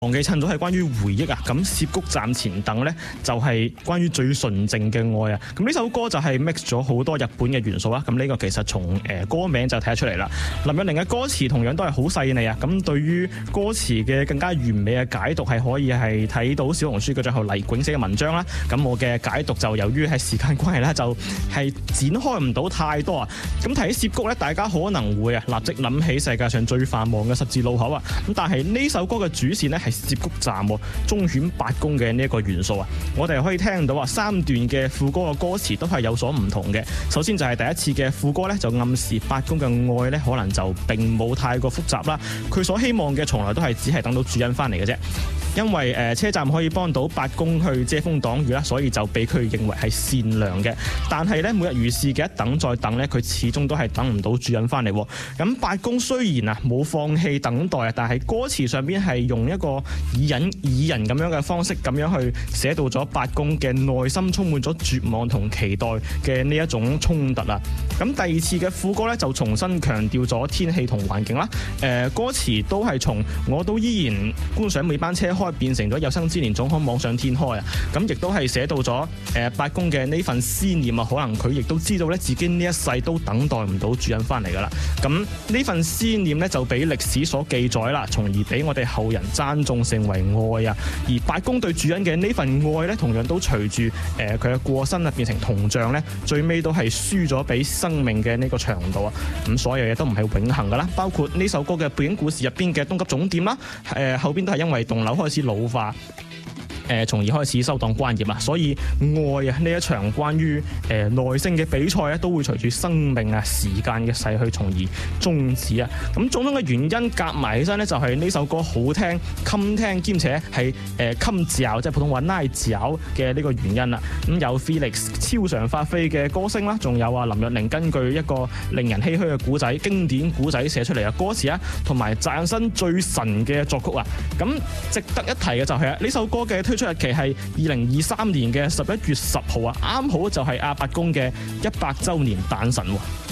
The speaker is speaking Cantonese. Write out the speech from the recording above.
忘記趁早係關於回憶啊，咁涉谷站前等呢，就係關於最純淨嘅愛啊。咁呢首歌就係 mix 咗好多日本嘅元素啊。咁呢個其實從歌名就睇得出嚟啦。林若寧嘅歌詞同樣都係好細膩啊。咁對於歌詞嘅更加完美嘅解讀係可以係睇到小紅書嘅最後黎炯寫嘅文章啦。咁我嘅解讀就由於係時間關係咧，就係展開唔到太多啊。咁提起涉谷呢，大家可能會立即諗起世界上最繁忙嘅十字路口啊。咁但係呢首歌嘅主線呢，係涉谷站忠犬八公嘅呢一個元素啊，我哋可以聽到三段嘅副歌嘅歌詞都係有所唔同嘅。首先就係第一次嘅副歌呢，就暗示八公嘅愛呢，可能就並冇太過複雜啦。佢所希望嘅從來都係只係等到主人翻嚟嘅啫。因為車站可以幫到八公去遮風擋雨啦，所以就被佢認為係善良嘅。但係呢，每日如是嘅一等再等呢，佢始終都係等唔到主人翻嚟。咁八公雖然冇放棄等待啊，但係歌詞上邊係用一個以隱以人咁樣嘅方式咁樣去寫到咗八公嘅內心充滿咗絕望同期待嘅呢一種衝突啊。咁第二次嘅副歌呢，就重新強調咗天氣同環境啦。歌詞都係從我都依然觀賞每班車開變成咗有生之年總可望上天開啊。咁亦都係寫到咗八公嘅呢份思念啊，可能佢亦都知道咧自己呢一世都等待唔到主人翻嚟噶啦。咁呢份思念呢，就俾歷史所記載啦，從而俾我哋後人讚頌成為愛啊。而八公對主人嘅呢份愛呢，同樣都隨住佢嘅過身啊變成銅像呢，最尾都係輸咗俾生命嘅呢個長度啊。咁所有嘢都唔係永恆噶啦，包括呢首歌嘅背景故事入邊嘅東急總店啦，後邊都係因為棟樓開始老化，從而開始收檔關業啊。所以愛啊呢一場關於耐性嘅比賽咧，都會隨住生命啊時間嘅逝去，從而終止啊。咁種種嘅原因夾埋起身呢，就係呢首歌好聽、襟聽兼且係襟嚼，即係普通話拉嚼嘅呢個原因啦。咁有 Felix 超常發揮嘅歌聲啦，仲有林若寧根據一個令人唏噓嘅古仔、經典古仔寫出嚟嘅歌詞啊，同埋澤新最神嘅作曲啊。咁值得一提嘅就係呢首歌嘅推出日期係2023年嘅11月10號啊，啱好就係阿八公嘅100週年誕辰喎。